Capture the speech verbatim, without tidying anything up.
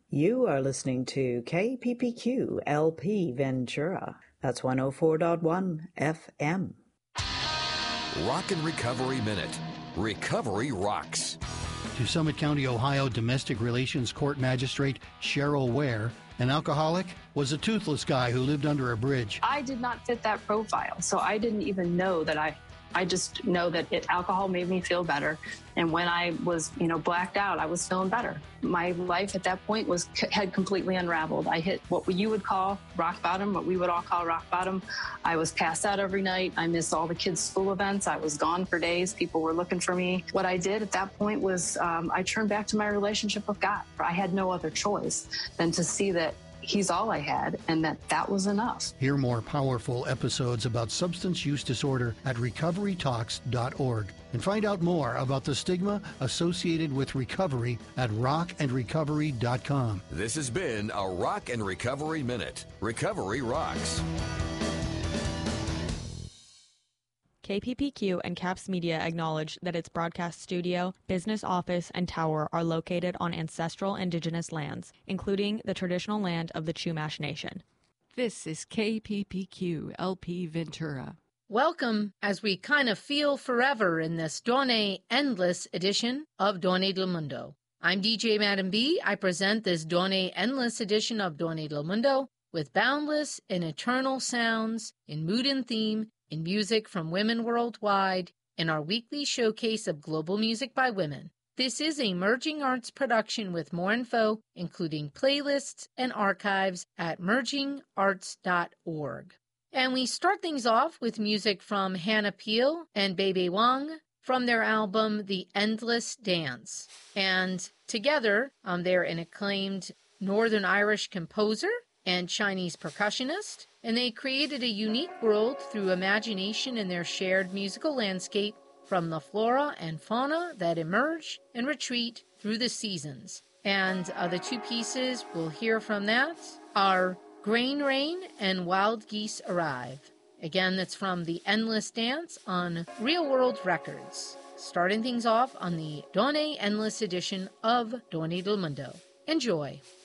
You are listening to K P P Q L P Ventura. That's one oh four point one F M. Rock and Recovery Minute. Recovery rocks. To Summit County, Ohio Domestic Relations Court Magistrate Cheryl Ware, an alcoholic was a toothless guy who lived under a bridge. I did not fit that profile, so I didn't even know that I, I just know that it, alcohol made me feel better. And when I was, you know, blacked out, I was feeling better. My life at that point was had completely unraveled. I hit what you would call rock bottom, what we would all call rock bottom. I was passed out every night. I missed all the kids' school events. I was gone for days. People were looking for me. What I did at that point was um, I turned back to my relationship with God. I had no other choice than to see that He's all I had, and that that was enough. Hear more powerful episodes about substance use disorder at recovery talks dot org and find out more about the stigma associated with recovery at rock and recovery dot com. This has been a Rock and Recovery Minute. Recovery rocks. K P P Q and CAPS Media acknowledge that its broadcast studio, business office, and tower are located on ancestral indigenous lands, including the traditional land of the Chumash Nation. This is K P P Q L P Ventura. Welcome as we kind of feel forever in this Dawn Endless edition of Dawn del Mundo. I'm D J Madam B. I present this Dawn Endless edition of Dawn del Mundo with boundless and eternal sounds in mood and theme in music from women worldwide, in our weekly showcase of global music by women. This is a Merging Arts production with more info, including playlists and archives at merging arts dot org. And we start things off with music from Hannah Peel and Bebe Wang from their album The Endless Dance. And together, um, they're an acclaimed Northern Irish composer and Chinese percussionist, and they created a unique world through imagination in their shared musical landscape from the flora and fauna that emerge and retreat through the seasons. And uh, the two pieces we'll hear from that are Grain Rain and Wild Geese Arrive. Again, that's from The Endless Dance on Real World Records, starting things off on the Dawn Endless edition of Dawn del Mundo. Enjoy.